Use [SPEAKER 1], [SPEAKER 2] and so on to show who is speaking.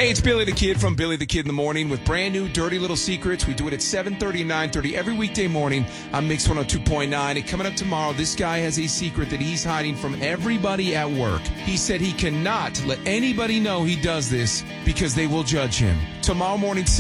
[SPEAKER 1] Hey, it's Billy the Kid from Billy the Kid in the Morning with brand new Dirty Little Secrets. We do it at 7:30, 9:30 every weekday morning on Mix 102.9. And coming up tomorrow, this guy has a secret that he's hiding from everybody at work. He said he cannot let anybody know he does this because they will judge him. Tomorrow morning,